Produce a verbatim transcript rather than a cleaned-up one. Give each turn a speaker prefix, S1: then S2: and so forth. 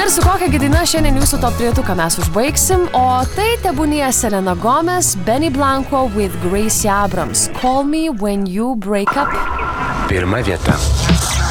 S1: Na ir su kokia gi daina šiandien jūsų top trejetuką mes užbaigsim, o tai tebūnie Selena Gomez, Benny Blanco with Gracie Abrams. Call me when you break up.
S2: Pirma vieta.